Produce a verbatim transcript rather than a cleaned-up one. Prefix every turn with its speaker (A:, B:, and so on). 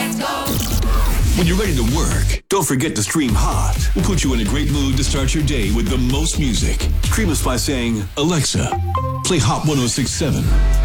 A: Let's go.
B: When you're ready to work, don't forget to stream Hot. We'll put you in a great mood to start your day with the most music. Stream us by saying, Alexa, play Hot one oh six point seven.